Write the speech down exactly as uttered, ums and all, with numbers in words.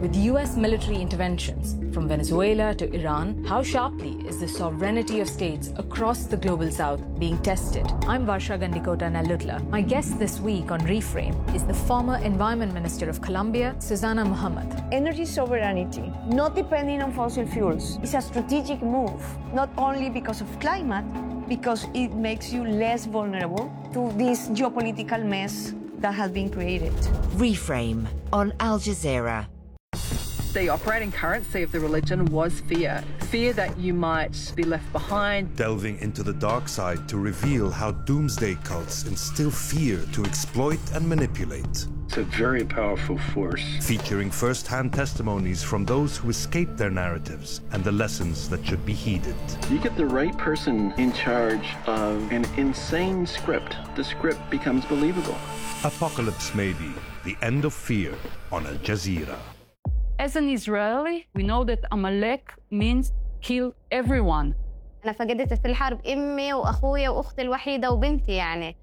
With U S military interventions from Venezuela to Iran, how sharply is the sovereignty of states across the global south being tested? I'm Varsha Gandikota Nallutla. My guest this week on Reframe is the former Environment Minister of Colombia, Susana Muhammad. Energy sovereignty, not depending on fossil fuels, is a strategic move, not only because of climate, because it makes you less vulnerable to this geopolitical mess that has been created. Reframe on Al Jazeera. The operating currency of the religion was fear. Fear that you might be left behind. Delving into the dark side to reveal how doomsday cults instill fear to exploit and manipulate. It's a very powerful force. Featuring first-hand testimonies from those who escaped their narratives and the lessons that should be heeded. You get the right person in charge of an insane script. The script becomes believable. Apocalypse Maybe, the end of fear on Al Jazeera. As an Israeli, we know that Amalek means kill everyone. أنا فقدت في الحرب أمي وأخويا وأختي الوحيدة وبنتي يعني.